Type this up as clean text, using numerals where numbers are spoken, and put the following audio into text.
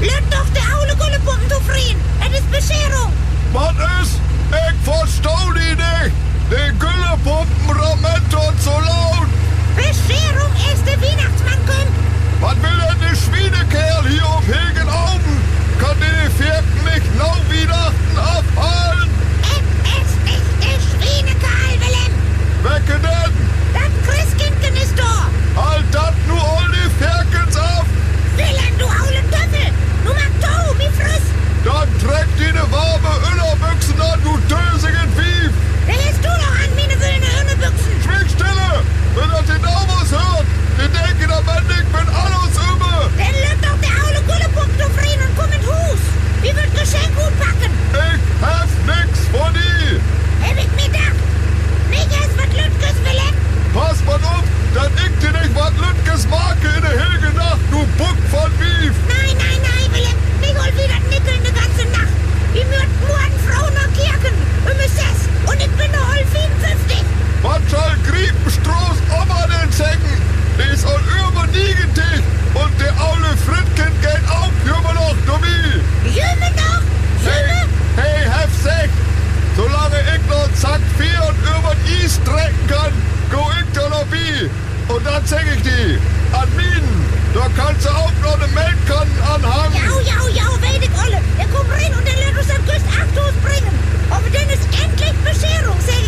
Laat doch de oude gullepompen toevrien. Het is bescherung. Wat is? Ik verstau die nicht. Die Güllepumpen rammen so laut. Bescherung is de Weihnachtsmann kommt. Was will denn der Schwienekerl hier auf Hegenaugen? Kann die Vierten nicht nach Weihnachten abhalten? Es ist nicht der Schweinekerl, Willem. Wecke denn? Das Christkindchen ist da. Halt dat nu all die Ferkens auf. Willem, du aule Töffel. Du magst Tau, wie friss. Dann trägt die ne warme Öllerbüchsen an, du dösigen Vieh. Da lässt du doch an, meine wilden Hühnebüchsen. Schwiegstille! Wenn das den Daumos hört, die denken am Ende, ich bin alles über. Dann löt doch der aule Gullepumpen zufrieden und komm in Hus. Wie wird Geschenk gut packen? Ich hab nix von die. Hab ich mir gedacht. Nicht erst was Lütges, Willem. Pass mal auf, dann ich dir nicht was Lütges Marke in der Hilge Nacht, du Buck von Wief. Nein, Willem. Ich hol wieder Nickel ne ganze Nacht. Wie mürt morgen Frau nach Kirchen. Um es ist. Und ich bin noch hol 54. Was soll Griepenstroß Oma denn zecken? Die ist all überniegend. Und der aule Fritkin geht auch jümmer noch, dummi. Jümme noch? Jümme? Hey, hab Sech. Solange ich noch Zack 4 und über den Eis strecken kann, go ich da noch wie. Und dann zeig ich die. An Minen. Da kannst du auch noch eine Melkkanne anhangen. Ja, weet ik alle. Der kommt rein und der lässt uns am Küst 8 bringen. Aber dann ist endlich Bescherung, sag